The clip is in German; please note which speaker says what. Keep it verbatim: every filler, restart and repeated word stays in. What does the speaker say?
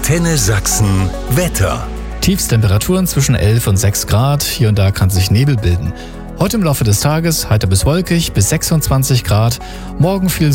Speaker 1: Antenne Sachsen Wetter.
Speaker 2: Tiefstemperaturen zwischen elf und sechs Grad. Hier und da kann sich Nebel bilden. Heute im Laufe des Tages heiter bis wolkig bis sechsundzwanzig Grad. Morgen viel